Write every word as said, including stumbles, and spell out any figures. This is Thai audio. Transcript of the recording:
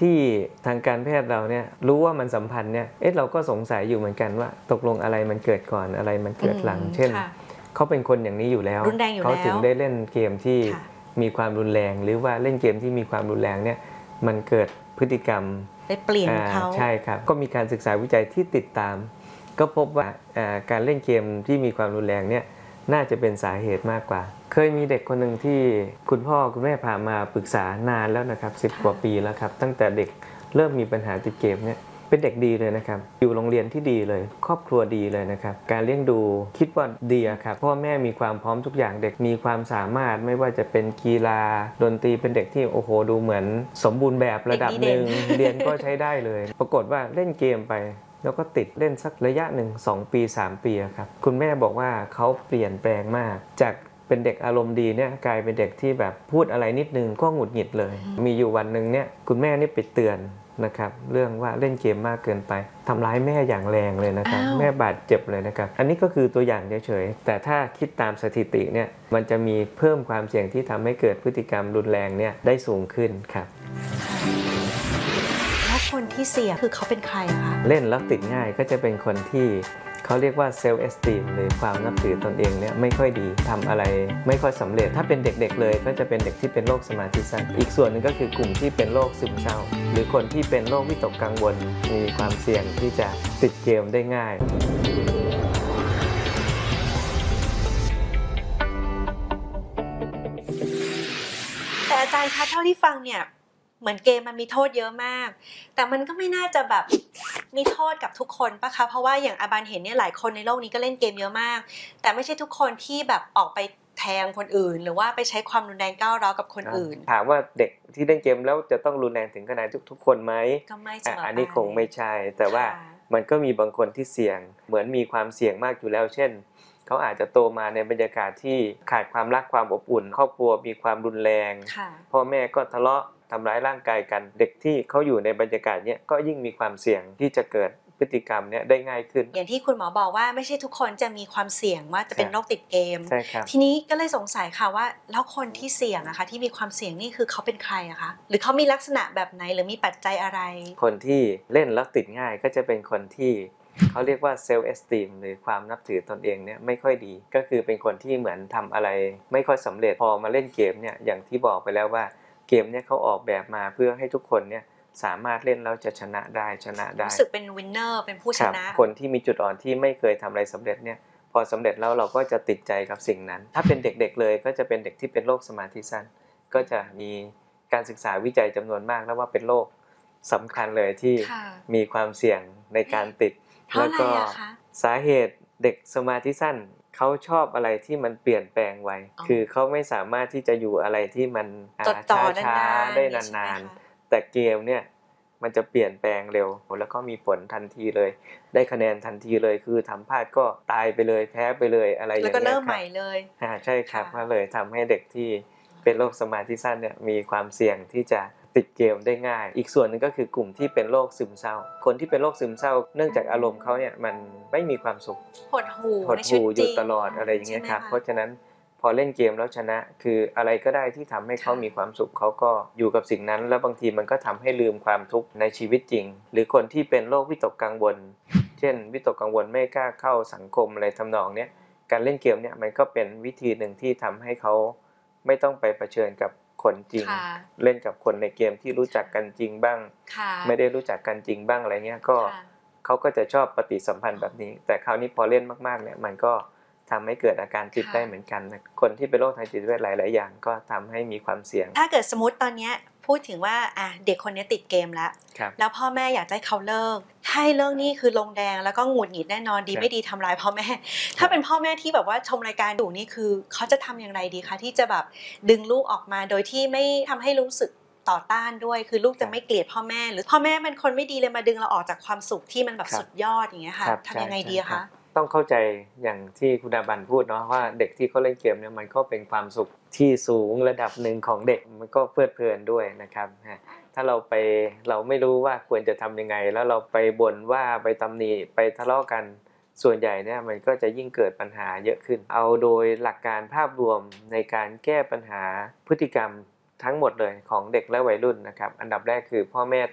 ที่ทางการแพทย์เราเนี่ยรู้ว่ามันสัมพันธ์เนี่ยเอ๊ะเราก็สงสัยอยู่เหมือนกันว่าตกลงอะไรมันเกิดก่อนอะไรมันเกิดหลังเช่นเขาเป็นคนอย่างนี้อยู่แล้วเขาถึงได้เล่นเกมที่มีความรุนแรงหรือว่าเล่นเกมที่มีความรุนแรงเนี่ยมันเกิดพฤติกรรมไปเปลี่ยนเขาใช่ครับก็มีการศึกษาวิจัยที่ติดตามก็พบว่าการเล่นเกมที่มีความรุนแรงเนี่ยน่าจะเป็นสาเหตุมากกว่าเคยมีเด็กคนหนึ่งที่คุณพ่อคุณแม่พามาปรึกษานานแล้วนะครับสิบกว่าปีแล้วครับตั้งแต่เด็กเริ่มมีปัญหาติดเกมเนี่ยเป็นเด็กดีเลยนะครับอยู่โรงเรียนที่ดีเลยครอบครัวดีเลยนะครับการเลี้ยงดูคิดว่าดีครับพ่อแม่มีความพร้อมทุกอย่างเด็กมีความสามารถไม่ว่าจะเป็นกีฬาดนตรีเป็นเด็กที่โอ้โหดูเหมือนสมบูรณ์แบบระดับหนึ่งเรียนก็ใช้ได้เลยปรากฏว่าเล่นเกมไปแล้วก็ติดเล่นสักระยะหนึ่งสองปีสามปีครับคุณแม่บอกว่าเขาเปลี่ยนแปลงมากจากเป็นเด็กอารมณ์ดีเนี่ยกลายเป็นเด็กที่แบบพูดอะไรนิดนึงก็หงุดหงิดเลยมีอยู่วันนึงเนี่ยคุณแม่นี่ไปเตือนนะครับเรื่องว่าเล่นเกมมากเกินไปทำร้ายแม่อย่างแรงเลยนะครับแม่บาดเจ็บเลยนะครับอันนี้ก็คือตัวอย่างเฉยๆแต่ถ้าคิดตามสถิติเนี่ยมันจะมีเพิ่มความเสี่ยงที่ทำให้เกิดพฤติกรรมรุนแรงเนี่ยได้สูงขึ้นครับแล้วคนที่เสี่ยงคือเขาเป็นใครคะเล่นแล้วติดง่ายก็จะเป็นคนที่เขาเรียกว่าเซลฟ์เอสตีมหรือความนับถือตนเองเนี่ยไม่ค่อยดีทำอะไรไม่ค่อยสำเร็จถ้าเป็นเด็กๆเลยก็จะเป็นเด็กที่เป็นโรคสมาธิสั้นอีกส่วนหนึ่งก็คือกลุ่มที่เป็นโรคซึมเศร้าหรือคนที่เป็นโรควิตกกังวลมีความเสี่ยงที่จะติดเกมได้ง่ายแต่อาจารย์คะเท่าที่ฟังเนี่ยเหมือนเกมมันมีโทษเยอะมากแต่มันก็ไม่น่าจะแบบมีโทษกับทุกคนปะคะเพราะว่าอย่างอาบานเห็นเนี่ยหลายคนในโลกนี้ก็เล่นเกมเยอะมากแต่ไม่ใช่ทุกคนที่แบบออกไปแทงคนอื่นหรือว่าไปใช้ความรุนแรงก้าวร้าวกับคนอื่นถามว่าเด็กที่เล่นเกมแล้วจะต้องรุนแรงถึงขนาดทุกๆคนไหมก็ไม่ใช่อันนี้คงไม่ใช่แต่ว่ามันก็มีบางคนที่เสี่ยงเหมือนมีความเสี่ยงมากอยู่แล้วเช่นเขาอาจจะโตมาในบรรยากาศที่ขาดความรักความอบอุ่นครอบครัวมีความรุนแรงพ่อแม่ก็ทะเลาะทำร้ายร่างกายกันเด็กที่เขาอยู่ในบรรยากาศเนี้ยก็ยิ่งมีความเสี่ยงที่จะเกิดพฤติกรรมเนี้ยได้ง่ายขึ้นอย่างที่คุณหมอบอกว่าไม่ใช่ทุกคนจะมีความเสี่ยงว่าจะเป็นโรคติดเกมใช่ครับทีนี้ก็เลยสงสัยค่ะว่าแล้วคนที่เสี่ยงอะคะที่มีความเสี่ยงนี่คือเขาเป็นใครอะคะหรือเขามีลักษณะแบบไหนหรือมีปัจจัยอะไรคนที่เล่นแล้วติดง่ายก็จะเป็นคนที่เขาเรียกว่าเซลฟ์เอสตีมหรือความนับถือตนเองเนี่ยไม่ค่อยดีก็คือเป็นคนที่เหมือนทำอะไรไม่ค่อยสำเร็จพอมาเล่นเกมเนี่ยอย่างที่บอกไปแล้วว่าเกมเนี่ยเขาออกแบบมาเพื่อให้ทุกคนเนี่ยสามารถเล่นแล้วจะชนะได้ชนะได้รู้สึกเป็นวินเนอร์เป็นผู้ชนะคนที่มีจุดอ่อนที่ไม่เคยทำอะไรสำเร็จเนี่ยพอสำเร็จแล้วเราก็จะติดใจกับสิ่งนั้นถ้าเป็นเด็กๆเลยก็จะเป็นเด็กที่เป็นโรคสมาธิสั้นก็จะมีการศึกษาวิจัยจำนวนมากแล้วว่าเป็นโรคสำคัญเลยที่มีความเสี่ยงในการติดแล้วก็สาเหตุเด็กสมาธิสั้นเขาชอบอะไรที่มันเปลี่ยนแปลงไวคือเขาไม่สามารถที่จะอยู่อะไรที่มันช้าๆได้นานๆแต่เกมเนี่ยมันจะเปลี่ยนแปลงเร็วแล้วก็มีผลทันทีเลยได้คะแนนทันทีเลยคือทำพลาดก็ตายไปเลยแพ้ไปเลยอะไรอย่างเงี้ยแล้วก็เริ่มใหม่เลยอ่าใช่ครับก็เลยทำให้เด็กที่เป็นโรคสมาธิสั้นเนี่ยมีความเสี่ยงที่จะติดเกมได้ง่ายอีกส่วนหนึ่งก็คือกลุ่มที่เป็นโรคซึมเศร้าคนที่เป็นโรคซึมเศร้าเนื่องจากอารมณ์เขาเนี่ยมันไม่มีความสุขหดหู่หดหู่อยู่ตลอดอะไรอย่างเงี้ยครับเพราะฉะนั้นพอเล่นเกมแล้วชนะคืออะไรก็ได้ที่ทำให้เขามีความสุขเขาก็อยู่กับสิ่งนั้นแล้วบางทีมันก็ทำให้ลืมความทุกข์ในชีวิตจริงหรือคนที่เป็นโรควิตกกังวลเช่นวิตกกังวลไม่กล้าเข้าสังคมอะไรทำนองเนี้ยการเล่นเกมเนี่ยมันก็เป็นวิธีหนึ่งที่ทำให้เขาไม่ต้องไปเผชิญกับคนจริงเล่นกับคนในเกมที่รู้จักกันจริงบ้างไม่ได้รู้จักกันจริงบ้างอะไรเงี้ยก็เขาก็จะชอบปฏิสัมพันธ์แบบนี้แต่คราวนี้พอเล่นมากๆเนี่ยมันก็ทำให้เกิดอาการติดได้เหมือนกันคนที่เป็นโรคทางจิตเวชหลายๆอย่างก็ทำให้มีความเสี่ยงถ้าเกิดสมมติตอนนี้พูดถึงว่าอ่ะเด็กคนนี้ติดเกมแล้วแล้วพ่อแม่อยากให้เขาเลิกถ้าให้เลิกนี่คือลงแดงแล้วก็หงุดหงิดแน่นอนดีไม่ดีทำร้ายพ่อแม่ถ้าเป็นพ่อแม่ที่แบบว่าชมรายการอยู่นี่คือเขาจะทำอย่างไรดีคะที่จะแบบดึงลูกออกมาโดยที่ไม่ทำให้รู้สึกต่อต้านด้วยคือลูกจะไม่เกลียดพ่อแม่หรือพ่อแม่เป็นคนไม่ดีเลยมาดึงเราออกจากความสุขที่มันแบบสุดยอดอย่างเงี้ยค่ะทำยังไงดีคะต้องเข้าใจอย่างที่คุณอาบันพูดเนาะว่าเด็กที่เขาเล่นเกมเนี่ยมันก็เป็นความสุขที่สูงระดับหนึ่งของเด็กมันก็เพลิดเพลินด้วยนะครับถ้าเราไปเราไม่รู้ว่าควรจะทำยังไงแล้วเราไปบ่นว่าไปตำหนิไปทะเลาะกันส่วนใหญ่เนี่ยมันก็จะยิ่งเกิดปัญหาเยอะขึ้นเอาโดยหลักการภาพรวมในการแก้ปัญหาพฤติกรรมทั้งหมดเลยของเด็กและวัยรุ่นนะครับอันดับแรกคือพ่อแม่